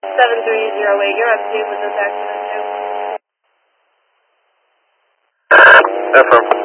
7308, you're up to date with this accident too. Affirm.